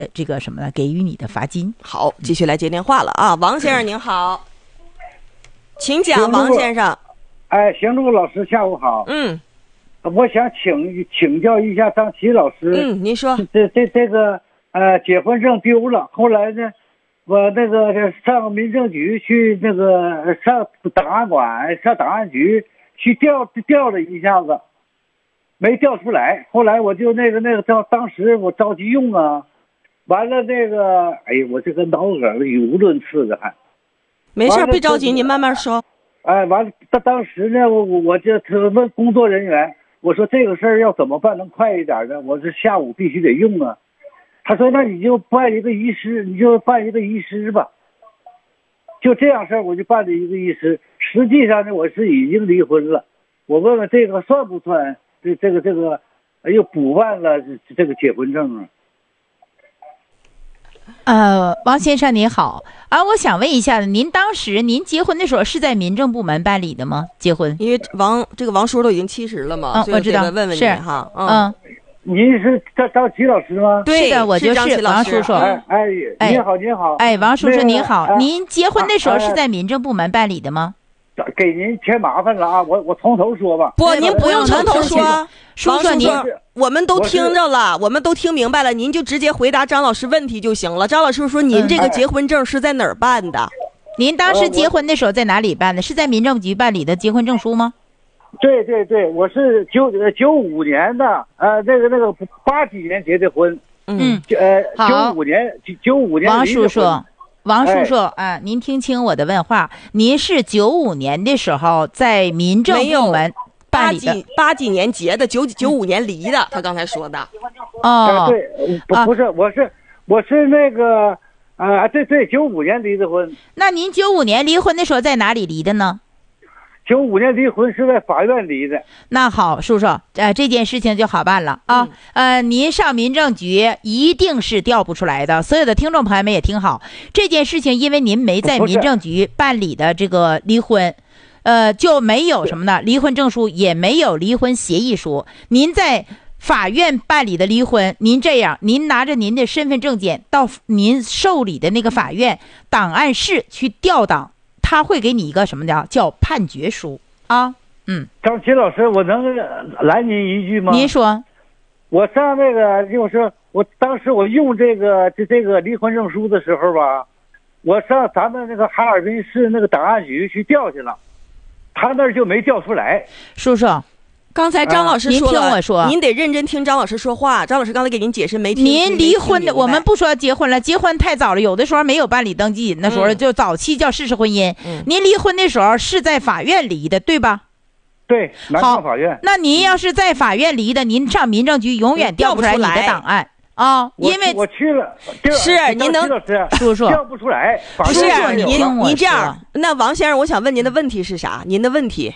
这个什么呢，给予你的罚金。 好，继续来接电话了啊，王先生您好，请讲，王先生。 哎，邢路老师下午好。我想请教一下张琪老师。 您说。 这个结婚证丢了，后来呢，我那个上民政局去，那个上档案馆、上档案局去调了一下子，没调出来。后来我就当时我着急用啊，完了哎呀，我这个脑梗语无伦次的还。 没事，别着急，您慢慢说。 哎，完了，当时呢，我就问工作人员，我说这个事儿要怎么办能快一点呢？我这下午必须得用啊。他说那你就办一个遗失，吧。就这样事儿，我就办了一个遗失。实际上呢，我是已经离婚了。我问问这个算不算？这个又补办了这个结婚证啊？ 王先生您好啊，我想问一下，您当时您结婚的时候是在民政部门办理的吗？结婚？ 因为王叔都已经70了嘛，所以我知道， 问问你哈。 您是张琪老师吗？ 对，是的，我就是王叔叔。 您好，您好。 王叔叔您好，您结婚的时候是在民政部门办理的吗？ 给您添麻烦了啊！我从头说吧。 不，您不用从头说。 叔叔您， 我们都听着了，我们都听明白了，您就直接回答张老师问题就行了。张老师说您这个结婚证是在哪儿办的？ 您当时结婚的时候在哪里办的？是在民政局办理的结婚证书吗？ 对，我是95年的，那个80几年结的婚。 好。 95年。 王叔叔啊，您听清我的问话，您是95年的时候在民政部门办理的 ，80几年结的，95年离的，他刚才说的。 对，不是，我是那个对，95年离的婚。 那您95年离婚的时候在哪里离的呢 ？95年离婚是在法院离的。 那好，叔叔，这件事情就好办了啊。您上民政局一定是调不出来的。所有的听众朋友们也听好，这件事情因为您没在民政局办理的这个离婚，就没有什么呢？离婚证书也没有离婚协议书。您在法院办理的离婚，您这样，您拿着您的身份证件到您受理的那个法院档案室去调档。他会给你一个什么叫判决书啊？ 张琪老师，我能拦您一句吗？ 您说。 我上就是我当时我用这个离婚证书的时候吧，我上咱们那个哈尔滨市那个档案局去调去了，他那儿就没调出来。 叔叔。 刚才张老师说了， 您听我说， 您得认真听张老师说话。张老师刚才给您解释没听。 您离婚的，我们不说结婚了，结婚太早了，有的时候没有办理登记，那时候就早期叫事实婚姻。您离婚的时候是在法院离的，对吧？ 对，南方法院。 那您要是在法院离的，您上民政局永远调不出来你的档案啊，因为我去了。 是您能叔叔调不出来。 不是您这样，那王先生，我想问您的问题是啥？您的问题？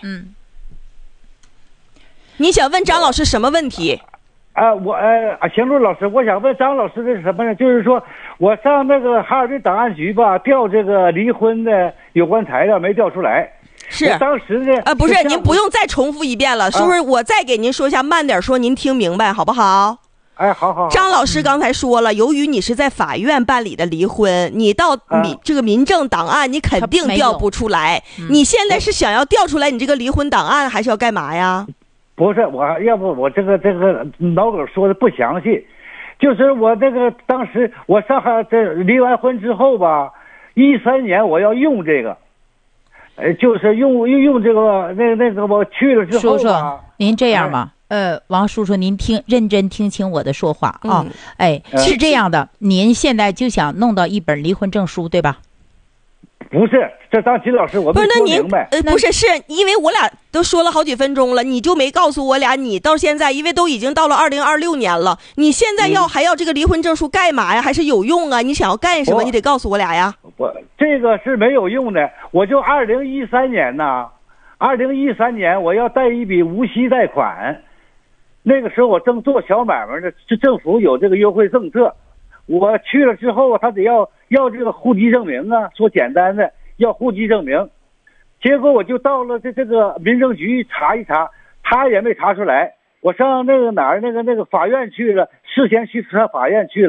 你想问张老师什么问题？ 邢路老师，我想问张老师的是什么呢？就是说我上那个哈尔滨档案局吧，调这个离婚的有关材料没调出来。 是当时呢？ 不是，您不用再重复一遍了，是不是？我再给您说一下，慢点说，您听明白好不好？ 好。 张老师刚才说了，由于你是在法院办理的离婚，你到这个民政档案，你肯定调不出来。你现在是想要调出来你这个离婚档案，还是要干嘛呀？ 不是，要不我这个脑梗说的不详细，就是我这个当时我上海这离完婚之后吧，13年我要用这个，就是用这个那个我去了之后吧。叔叔， 您这样吧，王叔叔，您认真听清我的说话啊。是这样的，您现在就想弄到一本离婚证书，对吧？ 不是，这张琪老师，我没说明白。 不是，是因为我俩都说了好几分钟了，你就没告诉我俩，你到现在，因为都已经到了2026年了，你现在还要这个离婚证书干嘛呀？还是有用啊？你想要干什么？你得告诉我俩呀。 这个是没有用的，我就2013年呢，2013年我要贷一笔无息贷款，那个时候我正做小买卖呢，政府有这个优惠政策。我去了之后，他得要这个户籍证明啊，说简单的要户籍证明，结果我就到了这个民政局查一查，他也没查出来。我上那个哪儿那个法院去了，事先去上法院去了，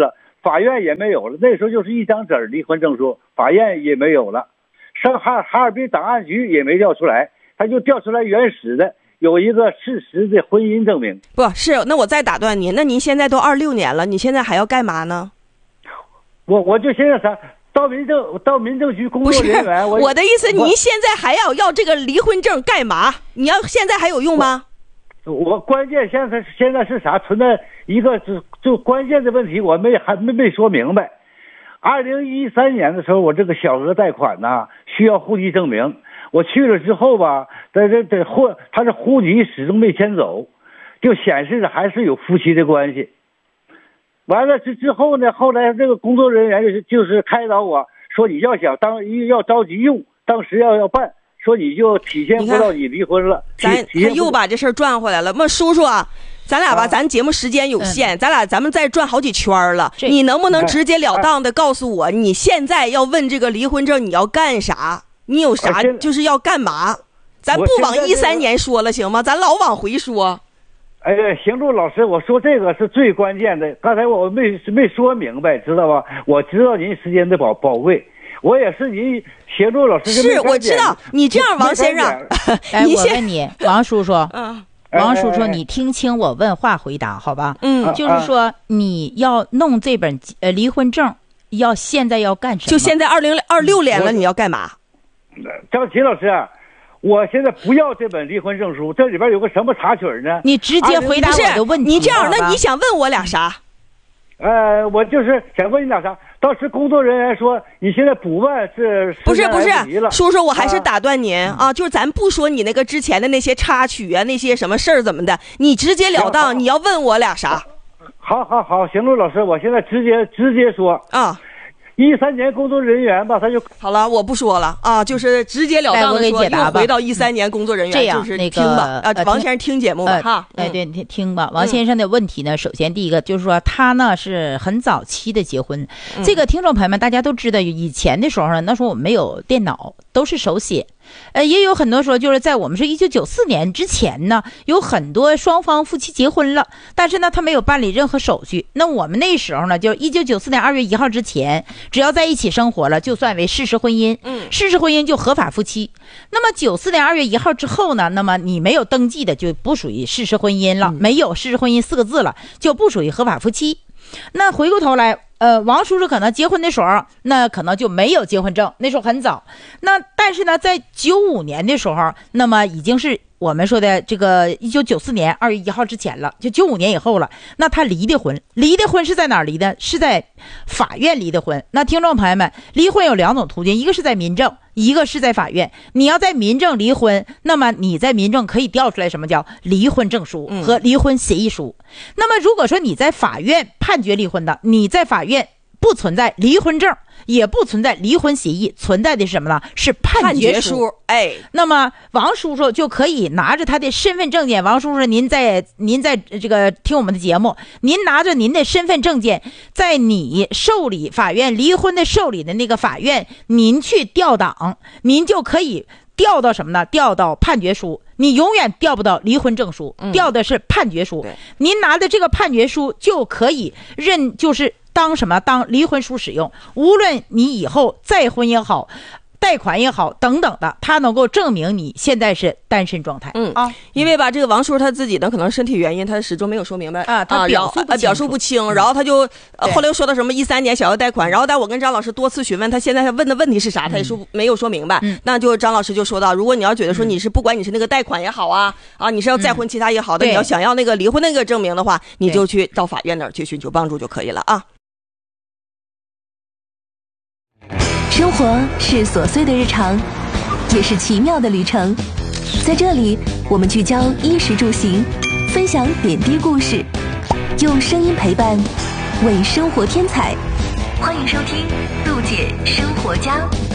法院也没有了，那时候就是一张纸离婚证书，法院也没有了，上哈尔滨档案局也没调出来，他就调出来原始的有一个事实的婚姻证明。 不是，那我再打断您，那您现在都26年了，你现在还要干嘛呢？ 我就现在啥？到民政局工作人员， 我的意思，您现在还要这个离婚证干嘛？你要现在还有用吗？ 我关键现在是啥？存在一个就关键的问题，我还没说明白。2013年的时候，我这个小额贷款呢需要户籍证明，我去了之后吧，他是户籍始终没迁走，就显示着还是有夫妻的关系。完了之后呢，后来这个工作人员就是开导我说，你要着急用，当时要办，说你就体现不到你离婚了。 他又把这事儿转回来了。那叔叔啊，咱俩吧，咱节目时间有限，咱们再转好几圈了。你能不能直截了当的告诉我，你现在要问这个离婚证你要干啥？你有啥就是要干嘛？咱不往13年说了行吗？咱老往回说。 哎，行柱老师，我说这个是最关键的，刚才我没说明白，知道吧？我知道您时间的宝贵，我也是您行柱老师。 是，我知道。你这样，王先生， 哎，我问你，王叔叔，王叔叔，你听清我问话回答，好吧？就是说你要弄这本离婚证，现在要干什么？ 就现在2026年了，你要干嘛？ 张琪老师。我现在不要这本离婚证书，这里边有个什么插曲呢？ 你直接回答我的问题。 你这样，那你想问我俩啥？ 我就是想问你俩啥。当时工作人员说你现在补办是不是叔叔，我还是打断您啊，就是咱不说你那个之前的那些插曲啊，那些什么事儿怎么的，你直截了当，你要问我俩啥？ 好，行路老师，我现在直接说啊。13年工作人员吧，他就好了，我不说了啊，就是直截了当的说，又回到13年工作人员， 这样就是听吧，王先生听节目吧，哈， 对，听吧。王先生的问题呢，首先第一个就是说，他呢是很早期的结婚，这个听众朋友们大家都知道，以前的时候呢，那时候我们没有电脑，都是手写。也有很多说，就是在我们是1994年之前呢，有很多双方夫妻结婚了，但是呢，他没有办理任何手续。那我们那时候呢，就1994年2月1号之前，只要在一起生活了，就算为事实婚姻。事实婚姻就合法夫妻。那么94年2月1号之后呢，那么你没有登记的就不属于事实婚姻了，没有事实婚姻4个字了，就不属于合法夫妻。那回过头来，王叔叔可能结婚的时候，那可能就没有结婚证，那时候很早。那但是呢，在95年的时候，那么已经是我们说的这个1994年2月1号之前了，就95年以后了。那他离的婚是在哪儿离的？是在法院离的婚。那听众朋友们，离婚有2种途径，一个是在民政，一个是在法院。你要在民政离婚，那么你在民政可以调出来什么叫离婚证书和离婚协议书。那么如果说你在法院判决离婚的，你在法院不存在离婚证，也不存在离婚协议，存在的是什么呢？是判决书。 哎， 那么王叔叔就可以拿着他的身份证件，王叔叔您在这个听我们的节目，您拿着您的身份证件，在你受理法院离婚的受理的那个法院，您去调档，您就可以调到什么呢？调到判决书。你永远调不到离婚证书，调的是判决书。您拿的这个判决书就可以就是当什么？当离婚书使用。无论你以后再婚也好，贷款也好等等的，它能够证明你现在是单身状态。 因为吧，这个王叔他自己呢，可能身体原因，他始终没有说明白他表述不清，然后他就后来又说到什么13年小额贷款，然后但我跟张老师多次询问他现在问的问题是啥，他也没有说明白。那就张老师就说到，如果你要觉得说你是不管你是那个贷款也好啊，你是要再婚其他也好的，你要想要那个离婚那个证明的话，你就去到法院那儿去寻求帮助就可以了啊。 生活是琐碎的日常，也是奇妙的旅程。在这里，我们聚焦衣食住行，分享点滴故事，用声音陪伴，为生活添彩。欢迎收听杜姐生活家。